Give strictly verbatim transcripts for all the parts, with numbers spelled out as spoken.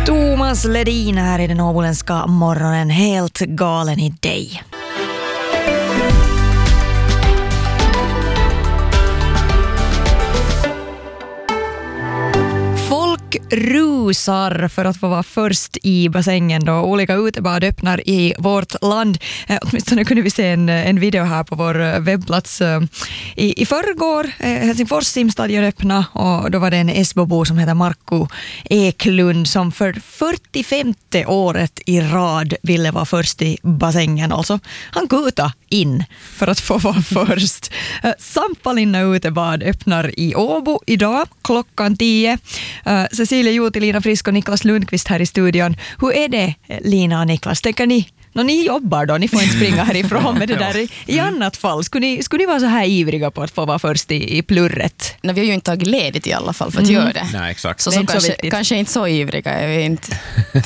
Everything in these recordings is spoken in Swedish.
Thomas Ledin här i den åboländska morgonen, helt galen i dig. Rusar för att få vara först i bassängen då olika utebad öppnar i vårt land. Eh, åtminstone kunde vi se en, en video här på vår webbplats. Eh, i, I förrgår eh, Helsingfors simstadion öppna och då var det en Esbobo som heter Markku Eklund som för fyrtiofemte året i rad ville vara först i bassängen. Alltså han kuta in för att få vara först. Eh, Sampalinna utebad öppnar i Åbo idag klockan tio. Eh, Cecilia Juuti, Lina Frisk och Niklas Lundqvist här i studion. Hur är det, Lina och Niklas? Tänker ni, när ni jobbar då, ni får inte springa härifrån med det där. I, i annat fall, skulle ni, skulle ni vara så här ivriga på att få vara först i, i plurret? Nej, vi har ju inte tagit ledigt i alla fall för att mm. göra det. Nej, exakt. Så, det så inte kanske, så kanske inte så ivriga är vi inte.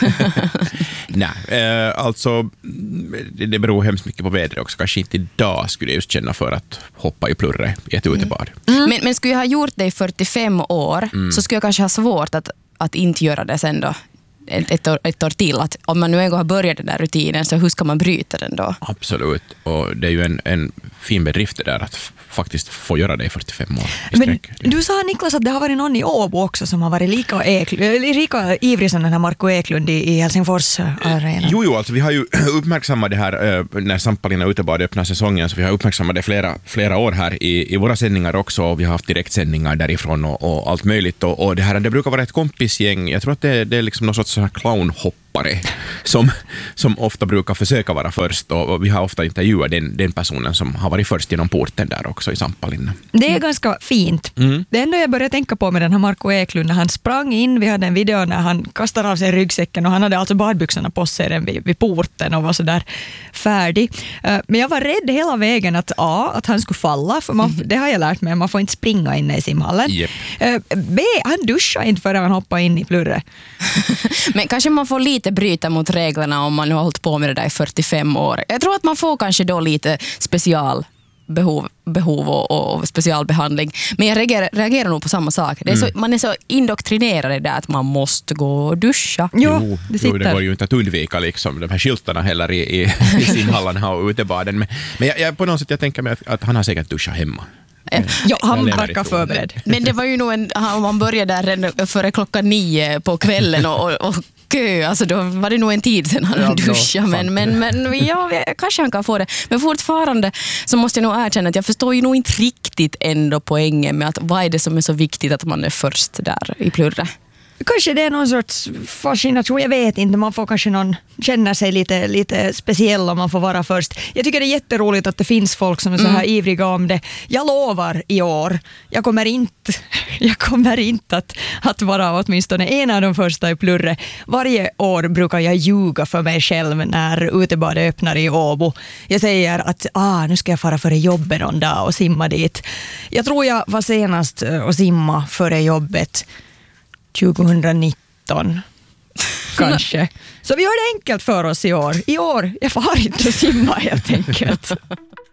Nej, eh, alltså det, det beror hemskt mycket på vädret också. Kanske inte idag skulle jag just känna för att hoppa i plurre i ett utebad. Mm. Mm. Men, men skulle jag ha gjort det i fyrtiofem år mm. så skulle jag kanske ha svårt att, att inte göra det sen då. Ett, ett, år, ett år till. Att om man nu en gång har börjat den där rutinen så hur ska man bryta den då? Absolut. Och det är ju en, en fin bedrift det där att f- faktiskt få göra det i fyrtiofem år. Men du sa, Niklas, att det har varit någon i Åbo också som har varit lika, Eklund, lika ivrig som den här Markku Eklund i, i Helsingfors arena. Jo, jo, alltså vi har ju uppmärksammat det här äh, när Sampalina utebad öppnar säsongen, så vi har uppmärksammat det flera, flera år här i, i våra sändningar också, och vi har haft direktsändningar därifrån och, och allt möjligt. Och, och det här, det brukar vara ett kompisgäng. Jag tror att det, det är liksom någon sorts clownhoppare som, som ofta brukar försöka vara först, och, och vi har ofta intervjuat den, den personen som har varit först genom porten där också i Sampalinna. Det är ganska fint. Mm. Det enda jag började tänka på med den här Markku Eklund när han sprang in, vi hade en video när han kastade av sig ryggsäcken och han hade alltså badbyxorna på sig vid, vid porten och var så där färdig. Uh, men jag var rädd hela vägen att A, att han skulle falla, för man, det har jag lärt mig, man får inte springa inne i simhallen. Yep. Uh, B, han duschade inte förrän han hoppade in i plurre. Men kanske man får lite bryta mot reglerna om man nu har hållit på med det där i fyrtiofem år. Jag tror att man får kanske då lite specialbehov behov och, och specialbehandling. Men jag reagerar, reagerar nog på samma sak. Det är så, mm. Man är så indoktrinerad i det att man måste gå och duscha. Jo, jo, det, jo, det går ju inte att undvika liksom, de här skyltarna heller i, i, i simhallarna och utebaden. Men, men jag, jag, på något sätt jag tänker mig att, att han har säkert duschat hemma. Ja, han verkar förberedd. Men det var ju nog en, om man började där före klockan nio på kvällen och, och, och kö, alltså då var det nog en tid sedan han ja, duschade, men, men, men ja, kanske han kan få det. Men fortfarande så måste jag nog erkänna att jag förstår ju nog inte riktigt ändå poängen med att vad är det som är så viktigt att man är först där i plurre. Kanske det är någon sorts fascination, jag vet inte, man får kanske någon, känna sig lite, lite speciell om man får vara först. Jag tycker det är jätteroligt att det finns folk som är så här mm. ivriga om det. Jag lovar i år, jag kommer inte, jag kommer inte att, att vara åtminstone en av de första i plurre. Varje år brukar jag ljuga för mig själv när utebadet öppnar i Åbo. Jag säger att ah, nu ska jag fara före jobbet någon dag och simma dit. Jag tror jag var senast och simma före jobbet tjugonitton kanske. Så vi gör det enkelt för oss i år. I år, jag får inte simma helt enkelt.